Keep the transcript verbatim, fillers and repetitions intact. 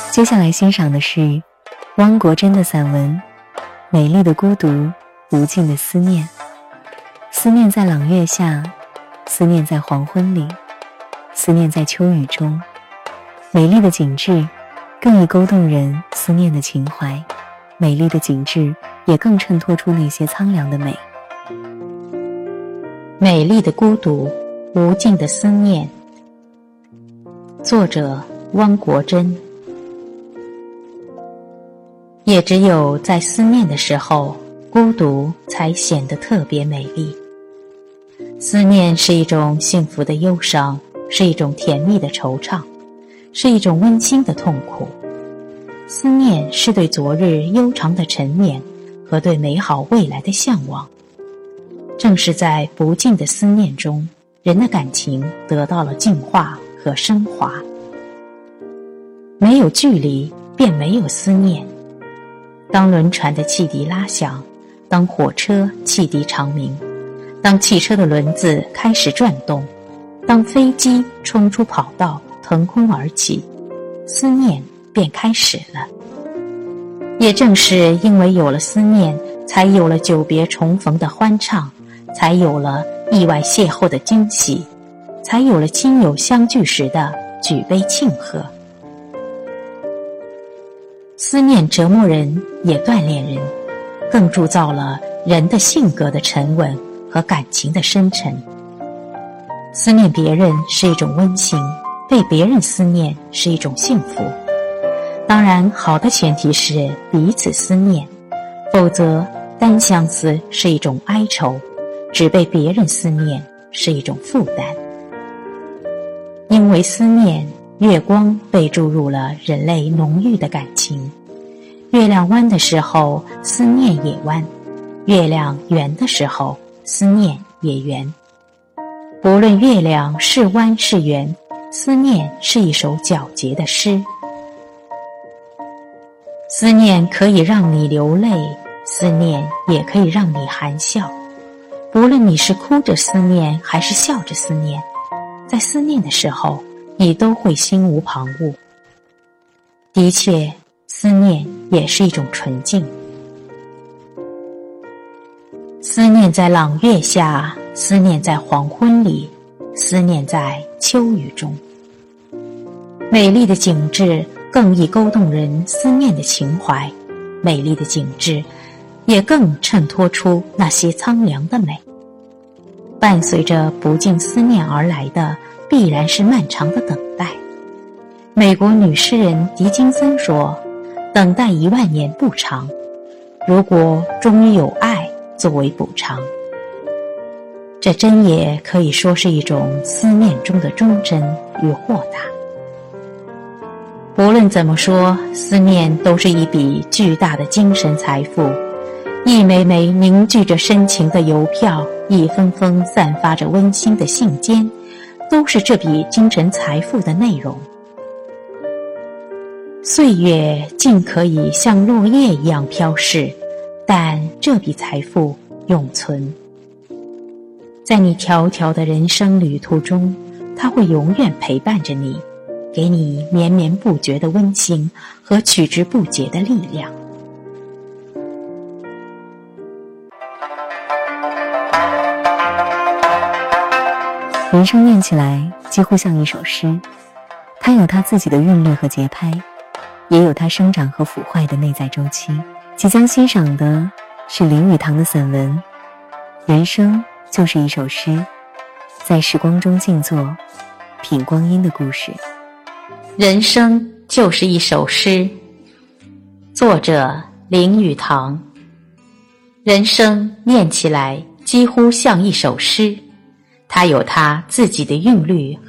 接下来欣赏的是汪国真的散文《美丽的孤独，无尽的思念》。思念在朗月下，思念在黄昏里，思念在秋雨中。美丽的景致更易勾动人思念的情怀，美丽的景致也更衬托出那些苍凉的美。 美丽的孤独，无尽的思念。作者汪国真。也只有在思念的时候，孤独才显得特别美丽。思念是一种幸福的忧伤，是一种甜蜜的惆怅，是一种温馨的痛苦。思念是对昨日悠长的沉湎和对美好未来的向往。正是在不尽的思念中，人的感情得到了净化和升华。没有距离，便没有思念。当轮船的汽笛拉响，当火车汽笛长鸣，当汽车的轮子开始转动，当飞机冲出跑道腾空而起，思念便开始了。也正是因为有了思念，才有了久别重逢的欢畅，才有了意外邂逅的惊喜，才有了亲友相聚时的举杯庆贺。思念折磨人，也锻炼人，更铸造了人的性格的沉稳和感情的深沉。思念别人是一种温馨，被别人思念是一种幸福。当然，好的前提是彼此思念，否则单相思是一种哀愁，只被别人思念是一种负担。因为思念，月光被注入了人类浓郁的感情。月亮弯的时候，思念也弯；月亮圆的时候，思念也圆。不论月亮是弯是圆，思念是一首皎洁的诗。思念可以让你流泪，思念也可以让你含笑。不论你是哭着思念还是笑着思念，在思念的时候，你都会心无旁骛。的确，思念也是一种纯净。思念在朗月下，思念在黄昏里，思念在秋雨中。美丽的景致更易勾动人思念的情怀，美丽的景致也更衬托出那些苍凉的美。伴随着不尽思念而来的，必然是漫长的等待。美国女诗人狄金森说，等待一万年不长，如果终于有爱作为补偿。这真也可以说是一种思念中的忠贞与豁达。无论怎么说，思念都是一笔巨大的精神财富，一枚枚凝聚着深情的邮票，一封封散发着温馨的信笺，都是这笔精神财富的内容。岁月尽可以像落叶一样飘逝，但这笔财富永存。在你迢迢的人生旅途中，它会永远陪伴着你，给你绵绵不绝的温馨和取之不竭的力量。 人生念起来几乎像一首诗，它有它自己的韵律和节拍，也有它生长和腐坏的内在周期。即将欣赏的是林语堂的散文《人生就是一首诗》，在时光中静坐，品光阴的故事。 人生就是一首诗，作者林语堂。人生念起来几乎像一首诗，它有它自己的韵律